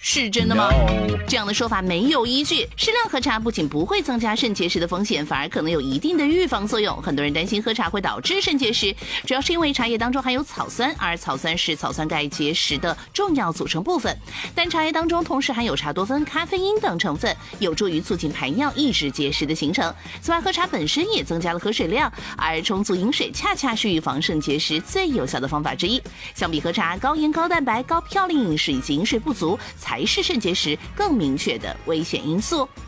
是真的吗？这样的说法没有依据。适量喝茶不仅不会增加肾结石的风险，反而可能有一定的预防作用。很多人担心喝茶会导致肾结石，主要是因为茶叶当中含有草酸，而草酸是草酸钙结石的重要组成部分。但茶叶当中同时含有茶多酚、咖啡因等成分，有助于促进排尿，抑制结石的形成。此外，喝茶本身也增加了喝水量，而充足饮水恰恰是预防肾结石最有效的方法之一。相比喝茶，高盐、高蛋白、高嘌呤饮食以及饮水不足才是肾结石更明确的危险因素。